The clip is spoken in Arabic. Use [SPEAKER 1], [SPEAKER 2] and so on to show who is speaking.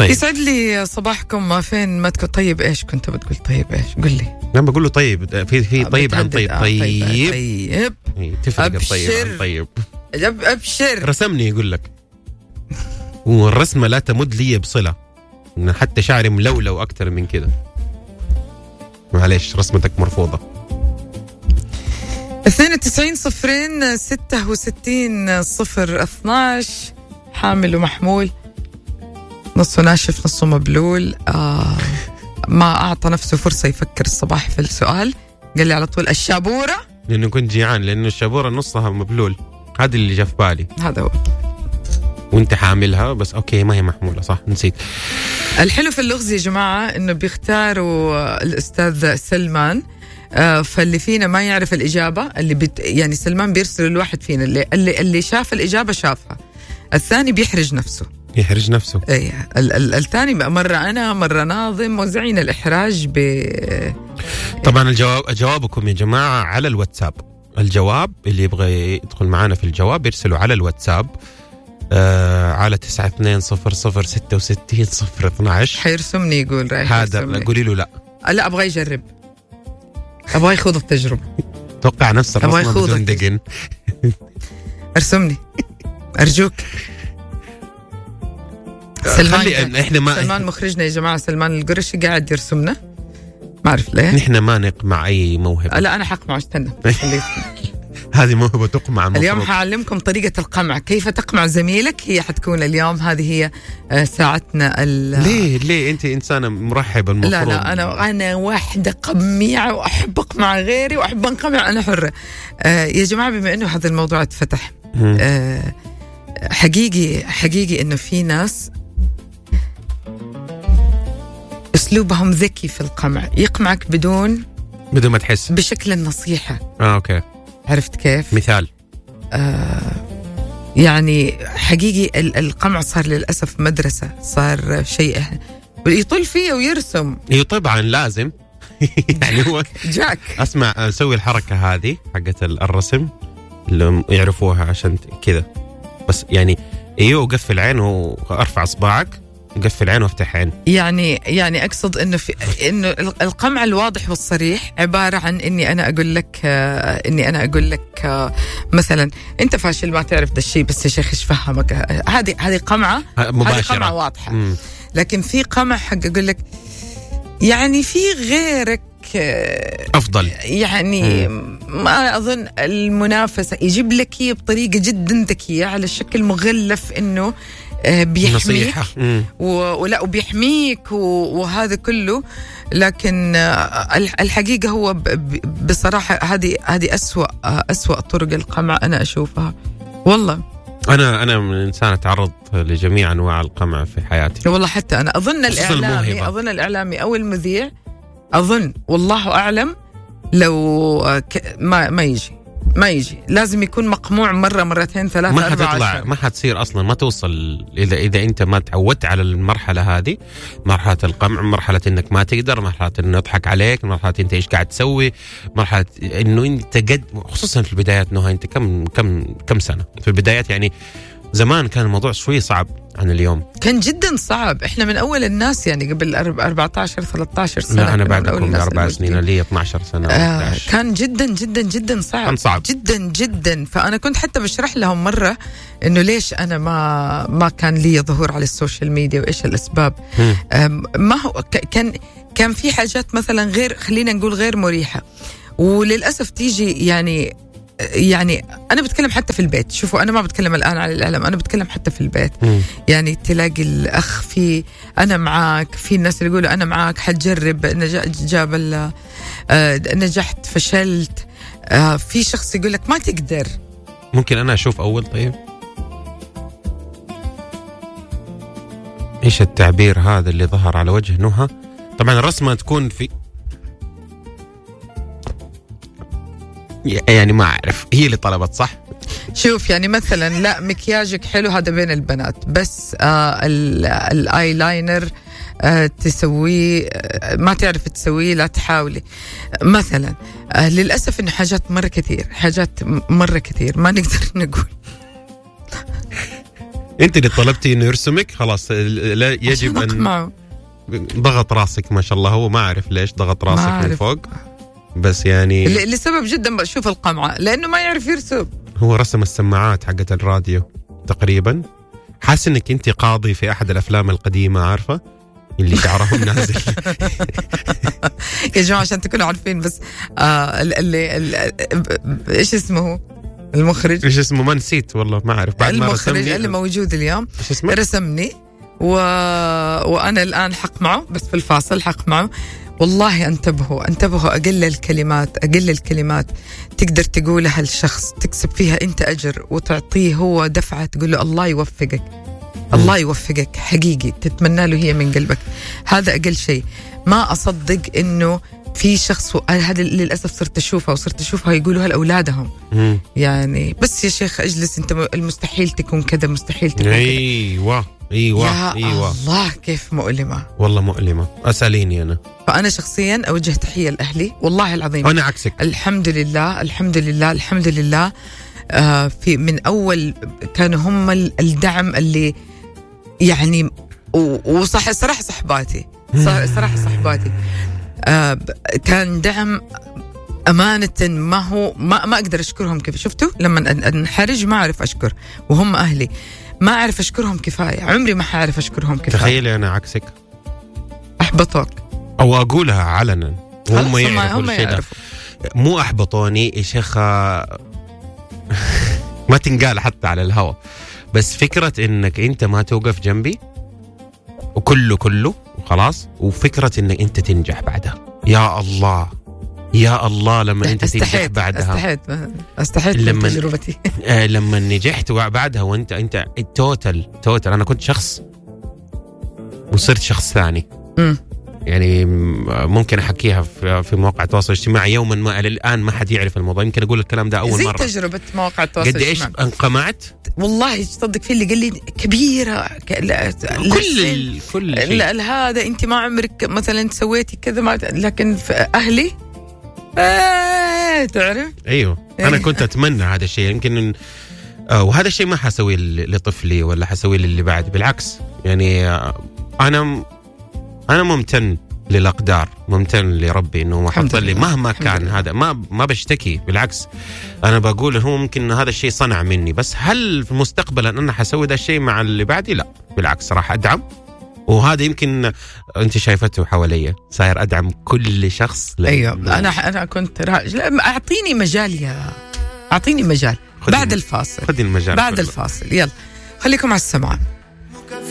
[SPEAKER 1] طيب.
[SPEAKER 2] يسعد لي صباحكم. فين ما تكون طيب إيش كنت بتقول؟ طيب إيش قل لي؟
[SPEAKER 1] لما بقول له طيب في طيب عن طيب
[SPEAKER 2] طيب
[SPEAKER 1] تفرق الطيب عن طيب.
[SPEAKER 2] أبشر
[SPEAKER 1] رسمني يقول لك، والرسمة لا تمد لي بصلة، إن حتى شعري ملولو أكتر من كده. معليش رسمتك مرفوضة.
[SPEAKER 2] 92-0-66-0-12 حامل ومحمول، نصه ناشف نصه مبلول. ما أعطى نفسه فرصة يفكر الصباح في السؤال، قال لي على طول الشابورة،
[SPEAKER 1] لأنه كنت جيعان، لأنه الشابورة نصها مبلول. هذا اللي جاء في بالي.
[SPEAKER 2] هذا هو.
[SPEAKER 1] وانت حاملها بس اوكي ما هي محمولة صح، نسيت.
[SPEAKER 2] الحلو في اللغز يا جماعة انه بيختاروا الاستاذ سلمان، فاللي فينا ما يعرف الإجابة اللي يعني سلمان بيرسل الواحد فينا اللي شاف الإجابة شافها، الثاني بيحرج نفسه.
[SPEAKER 1] يحرج نفسه.
[SPEAKER 2] ايه الثاني مرة أنا مرة ناظم موزعين الإحراج
[SPEAKER 1] طبعا جوابكم يا جماعة على الواتساب. الجواب اللي يبغى يدخل معنا في الجواب يرسلوا على الواتساب على 92-0-66-0-12.
[SPEAKER 2] حيرسمني يقول رايح
[SPEAKER 1] هذا قولي له لا
[SPEAKER 2] أبغى يجرب، أبغى يخوض التجربة.
[SPEAKER 1] توقع نفس الرسمة بدون دقن.
[SPEAKER 2] ارسمني أرجوك. سلمان مخرجنا يا جماعة، سلمان القرشي قاعد يرسمنا، ما أعرف ليه.
[SPEAKER 1] نحن ما نقمع أي موهبة.
[SPEAKER 2] لا أنا حقمع، استنى.
[SPEAKER 1] هذه موهبة تقمع.
[SPEAKER 2] اليوم حعلمكم طريقة القمع، كيف تقمع زميلك. هي حتكون اليوم، هذه هي ساعتنا.
[SPEAKER 1] ليه أنت إنسانة مرحبة المفروض.
[SPEAKER 2] لا أنا واحدة قميعة وأحب أقمع غيري وأحب أنقمع، أنا حرة. يا جماعة بما أنه هذا الموضوع اتفتح، حقيقي أنه في ناس أسلوبهم ذكي في القمع، يقمعك بدون
[SPEAKER 1] ما تحس،
[SPEAKER 2] بشكل النصيحة.
[SPEAKER 1] أوكي،
[SPEAKER 2] عرفت كيف؟
[SPEAKER 1] مثال.
[SPEAKER 2] يعني حقيقي القمع صار للأسف مدرسة، صار شيء يطل فيه ويرسم.
[SPEAKER 1] طبعا لازم. يعني هو
[SPEAKER 2] جاك
[SPEAKER 1] أسمع أسوي الحركة هذه حقت الرسم اللي يعرفوها عشان كذا، بس يعني وقفل عين وارفع اصبعك، قفل عين وافتح عين.
[SPEAKER 2] يعني اقصد انه القمع الواضح والصريح عباره عن اني انا اقول لك مثلا انت فاشل ما تعرف ده الشيء، بس يا شيخ ايش فهمك. هذه قمعه مباشره، هذه قمعه واضحه. لكن في قمع حق اقول لك يعني في غيرك
[SPEAKER 1] افضل،
[SPEAKER 2] يعني ما اظن المنافسه، يجيب لك هي بطريقه جدا ذكيه على الشكل مغلف انه بيحميك ولا وبيحميك وهذا كله. لكن الحقيقة هو بصراحة هذه أسوأ طرق القمع أنا أشوفها والله.
[SPEAKER 1] أنا من إنسان تعرض لجميع أنواع القمع في حياتي
[SPEAKER 2] والله. حتى أنا أظن الإعلامي أو المذيع، أظن والله أعلم لو ما يجي لازم يكون مقموع مرة مرتين ثلاثة
[SPEAKER 1] ما حتطلع، ما حتصير أصلا، ما توصل إذا أنت ما تعودت على المرحلة هذه، مرحلة القمع، مرحلة إنك ما تقدر، مرحلة إنه يضحك عليك، مرحلة أنت إيش قاعد تسوي، مرحلة إنه أنت خصوصا في البدايات. نهى أنت كم سنة في البدايات؟ يعني زمان كان الموضوع شوي صعب عن اليوم،
[SPEAKER 2] كان جدا صعب. احنا من اول الناس يعني قبل 14-13 سنة.
[SPEAKER 1] لا انا بعدكم 4 سنين، لي 12 سنة.
[SPEAKER 2] كان جدا جدا جدا صعب،
[SPEAKER 1] كان صعب
[SPEAKER 2] جدا جدا. فانا كنت حتى بشرح لهم مرة انه ليش انا ما كان لي ظهور على السوشيال ميديا وايش الاسباب. ما هو كان في حاجات مثلا غير، خلينا نقول غير مريحة، وللاسف تيجي يعني أنا بتكلم حتى في البيت. شوفوا أنا ما بتكلم الآن على الإعلام، أنا بتكلم حتى في البيت. يعني تلاقي الأخ في أنا معاك، في الناس اللي يقولوا أنا معاك حتجرب، نجحت فشلت. في شخص يقول لك ما تقدر.
[SPEAKER 1] ممكن أنا أشوف أول؟ طيب إيش التعبير هذا اللي ظهر على وجه نهى؟ طبعا الرسمة تكون في، يعني ما أعرف، هي اللي طلبت صح؟
[SPEAKER 2] شوف يعني مثلا لا مكياجك حلو، هذا بين البنات، بس الآي لاينر تسويه ما تعرف تسويه لا تحاولي مثلا. للأسف إنه حاجات مرة كثير ما نقدر نقول.
[SPEAKER 1] انت اللي طلبتي انه يرسمك، خلاص لا يجب ان
[SPEAKER 2] معه.
[SPEAKER 1] ضغط راسك ما شاء الله، هو ما اعرف ليش ضغط راسك من فوق، بس يعني
[SPEAKER 2] لسبب جدا بشوف القمعة، لانه ما يعرف يرسم.
[SPEAKER 1] هو رسم السماعات حقت الراديو تقريبا. حاسس انك انت قاضي في احد الافلام القديمه، عارفه اللي شعرهم نازل.
[SPEAKER 2] يا جماعه عشان تكونوا عارفين بس ايش اسمه المخرج؟
[SPEAKER 1] ايش اسمه؟ ما نسيت والله، ما اعرف. بعد ما
[SPEAKER 2] المخرج اللي موجود اليوم رسمني وانا الان حق معه، بس في الفاصل حق معه. والله انتبهوا اقل الكلمات تقدر تقولها الشخص تكسب فيها انت اجر، وتعطيه هو دفعه تقول له الله يوفقك، الله يوفقك حقيقي، تتمنى له هي من قلبك. هذا أقل شيء. ما أصدق إنه في شخص، هذا للأسف صرت أشوفها يقولوا هالأولادهم. يعني بس يا شيخ أجلس، أنت المستحيل تكون كذا، مستحيل تكون كذا.
[SPEAKER 1] أيوة
[SPEAKER 2] يا الله كيف مؤلمة،
[SPEAKER 1] والله مؤلمة. أسأليني أنا،
[SPEAKER 2] فأنا شخصيا أوجه تحية لأهلي والله العظيم.
[SPEAKER 1] أنا عكسك.
[SPEAKER 2] الحمد لله في من أول كانوا هم الدعم اللي يعني، وصح صراحة صحباتي كان دعم أمانة. ما أقدر أشكرهم كيف. شفتوا لما أنحرج ما أعرف أشكر، وهم أهلي ما أعرف أشكرهم كفاية، عمري ما حعرف أشكرهم كفاية.
[SPEAKER 1] تخيلي أنا عكسك،
[SPEAKER 2] أحبطوك
[SPEAKER 1] أو أقولها علنا وهم
[SPEAKER 2] يعرفوا
[SPEAKER 1] الشيء ده. مو أحبطوني يا شيخ، ما تنقال حتى على الهواء، بس فكرة إنك أنت ما توقف جنبي وكله وخلاص، وفكرة إنك أنت تنجح بعدها. يا الله لما أنت تنجح بعدها.
[SPEAKER 2] استحيت من تجربتي.
[SPEAKER 1] لما نجحت بعدها وأنت توتال أنا كنت شخص وصرت شخص ثاني. يعني ممكن أحكيها في مواقع التواصل الاجتماعي يوما ما. الآن ما حد يعرف الموضوع، يمكن أقول الكلام ده أول مرة.
[SPEAKER 2] زي تجربة مواقع التواصل الاجتماعي.
[SPEAKER 1] قد إيش انقمعت
[SPEAKER 2] والله. تصدق في اللي قال لي كبيرة
[SPEAKER 1] كل شيء.
[SPEAKER 2] هذا أنت ما عمرك مثلا سويتي كذا، لكن في أهلي تعرف.
[SPEAKER 1] أيوه أنا كنت أتمنى هذا الشيء، يمكن وهذا الشيء ما حسويه لطفلي ولا حسويه للي بعد. بالعكس يعني أنا ممتن للأقدار، ممتن لربي إنه ما حط لي مهما كان هذا. ما بشتكي، بالعكس أنا بقول هو ممكن هذا الشيء صنع مني، بس هل في مستقبلا أنا حسوي ده الشيء مع اللي بعدي؟ لا بالعكس راح أدعم. وهذا يمكن أنت شايفته حواليا، صاير أدعم كل شخص.
[SPEAKER 2] أيوة أنا كنت أعطيني مجال بعد الفاصل.
[SPEAKER 1] خذي المجال
[SPEAKER 2] بعد الفاصل. يلا خليكم على السماعة.